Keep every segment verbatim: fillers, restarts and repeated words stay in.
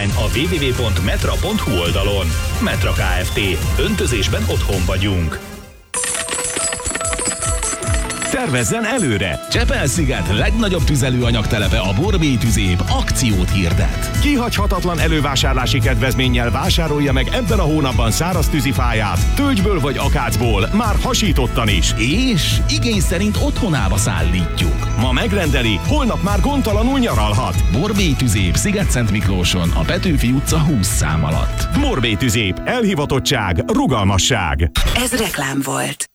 online a double-u double-u double-u pont metra pont hu oldalon. Metra Kft. Öntözésben otthon vagyunk. Tervezzen előre! Csepel-sziget legnagyobb tüzelőanyagtelepe a Borbély Tüzép akciót hirdet. Kihagyhatatlan elővásárlási kedvezménnyel vásárolja meg ebben a hónapban száraz tűzifáját, tölgyből vagy akácból, már hasítottan is. És igény szerint otthonába szállítjuk. Ma megrendeli, holnap már gondtalanul nyaralhat. Borbély Tüzép Sziget-Szent Miklóson, a Petőfi utca húsz szám alatt. Borbély Tüzép, elhivatottság, rugalmasság. Ez reklám volt.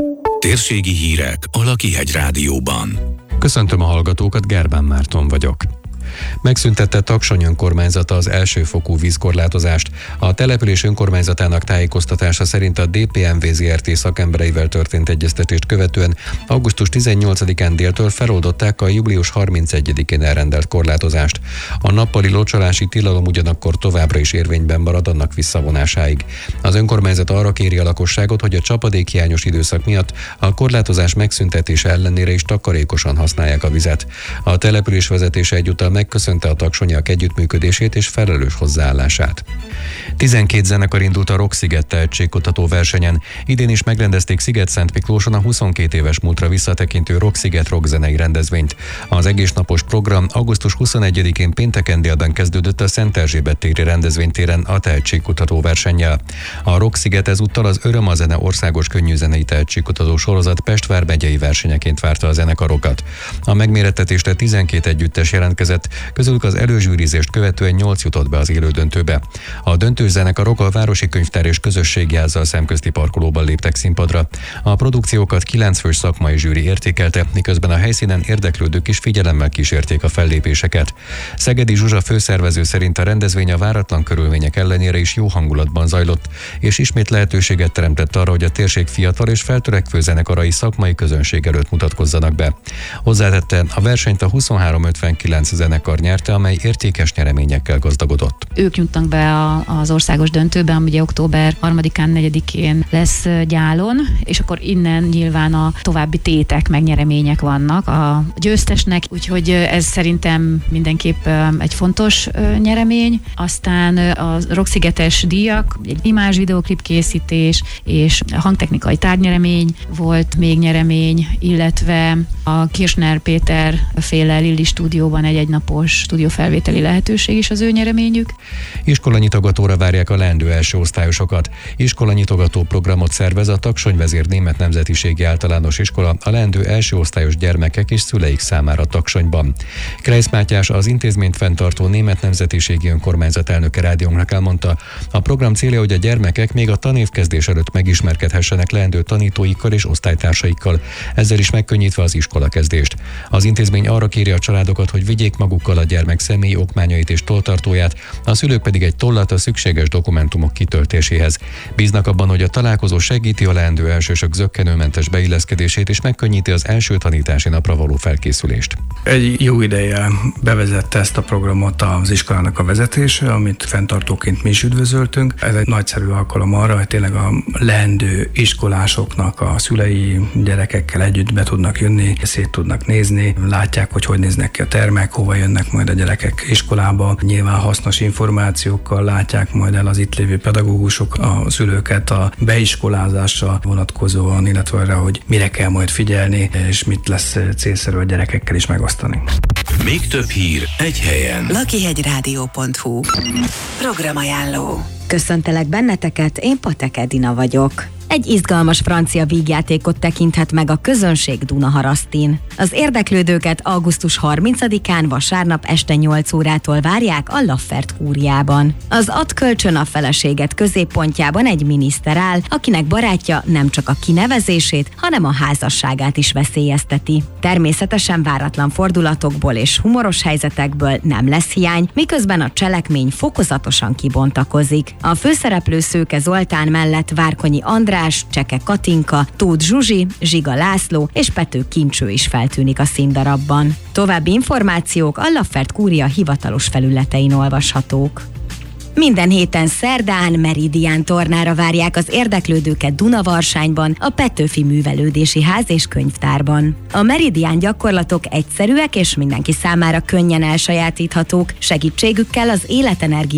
Térségi hírek a Lakihegy Rádióban. Köszöntöm a hallgatókat, Gerbán Márton vagyok. Megszüntette Taksony önkormányzata az elsőfokú vízkorlátozást. A település önkormányzatának tájékoztatása szerint a dé pé em vé zé er té szakembereivel történt egyeztetést követően augusztus tizennyolcadikán déltől feloldották a július harmincegyedikén elrendelt korlátozást. A nappali locsolási tilalom ugyanakkor továbbra is érvényben marad annak visszavonásáig. Az önkormányzat arra kéri a lakosságot, hogy a csapadékhiányos időszak miatt a korlátozás megszüntetése ellenére is takarékosan használják a vizet. A település vezetése egyúttal megköszönte a taksonyak együttműködését és felelős hozzáállását. tizenkét zenekar indult a Rocksziget tehetségkutató versenyen. Idén is megrendezték Sziget-Szent Miklóson a huszonkét éves múltra visszatekintő Rocksziget rockzenei rendezvényt. Az egésznapos program augusztus huszonegyedikén pénteken délben kezdődött a Szent Erzsébet téri rendezvénytéren a tehetségkutató versennyel. A Rocksziget ezúttal az Öröm a zene országos könnyűzenei tehetségkutató sorozat Pest vármegyei versenyeként várta a zenekarokat. A megmérettetésre tizenkét együttes jelentkezett, közülük az előzsűrizést követően nyolc jutott be az élődöntőbe. A döntő zenekarok a Városi Könyvtár és Közösségjelzal szemközti parkolóban léptek színpadra. A produkciókat kilenc fős szakmai zsűri értékelte, miközben a helyszínen érdeklődők is figyelemmel kísérték a fellépéseket. Szegedi Zsuzsa főszervező szerint a rendezvény a váratlan körülmények ellenére is jó hangulatban zajlott, és ismét lehetőséget teremtett arra, hogy a térség fiatal és feltörekvő zenekarai szakmai közönség előtt mutatkozzanak be. Hozzátette, a versenyt a huszonhárom ötvenkilenc zenekar nyerte, amely értékes nyereményekkel gazdagodott. Ők jutnak be a, az országos döntőbe, ami ugye október harmadikán, negyedikén lesz Gyálon, és akkor innen nyilván a további tétek, meg nyeremények vannak a győztesnek, úgyhogy ez szerintem mindenképp egy fontos nyeremény. Aztán a Rockszigetes díjak, egy imázs videoklip készítés és hangtechnikai tárgynyeremény volt még nyeremény, illetve a Kirchner Péter féle Lilli stúdióban egy egynapos stúdiófelvételi lehetőség is az ő nyereményük. Iskolanyitogatóra várják a leendő első osztályosokat. Iskolanyitogató programot szervez a Taksony vezér német nemzetiségi általános iskola a leendő első osztályos gyermekek és szüleik számára Taksonyban. Kreisz Mátyás, az intézményt fenntartó német nemzetiségi önkormányzat elnöke rádiónknak elmondta, a program célja, hogy a gyermekek még a tanévkezdés előtt megismerkedhessenek leendő tanítóikkal és osztálytársaikkal, ezzel is megkönnyítve az iskolakezdést. Az intézmény arra kéri a családokat, hogy vigyék magukkal a gyermek személyi okmányait és tolltartóját, a szülők pedig egy tollat a szükséges dokumentumok kitöltéséhez. Bíznak abban, hogy a találkozó segíti a leendő elsősök zökkenőmentes beilleszkedését és megkönnyíti az első tanítási napra való felkészülést. Egy jó ideje bevezette ezt a programot az iskolának a vezetése, amit fenntartóként mi is üdvözöltünk. Ez egy nagyszerű alkalom arra, hogy tényleg a leendő iskolásoknak a szülei gyerekekkel együtt be tudnak jönni, szét tudnak nézni, látják, hogy hogy néznek ki a termek, hova jönnek majd a gyerekek iskolába. Nyilván hasznos információkkal látják majd el az itt lévő pedagógusok a szülőket a beiskolázásra vonatkozóan, illetve arra, hogy mire kell majd figyelni, és mit lesz célszerű a gyerekekkel is megosztani. Még több hír egy helyen. lakihegy-rádió pont hu. Programajánló. Köszöntelek benneteket, én Patek Edina vagyok. Egy izgalmas francia vígjátékot tekinthet meg a közönség Dunaharasztin. Az érdeklődőket augusztus harmincadikán vasárnap este nyolc órától várják a Laffert kúriában. Az Add kölcsön a feleséget középpontjában egy miniszter áll, akinek barátja nem csak a kinevezését, hanem a házasságát is veszélyezteti. Természetesen váratlan fordulatokból és humoros helyzetekből nem lesz hiány, miközben a cselekmény fokozatosan kibontakozik. A főszereplő Szőke Zoltán mellett Várkonyi András, Cseke Katinka, Tóth Zsuzsi, Zsiga László és Pető Kincső is feltűnik a színdarabban. További információk a Laffert kúria hivatalos felületein olvashatók. Minden héten szerdán Meridián tornára várják az érdeklődőket Dunavarsányban, a Petőfi Művelődési Ház és Könyvtárban. A Meridián gyakorlatok egyszerűek és mindenki számára könnyen elsajátíthatók, segítségükkel az életenergia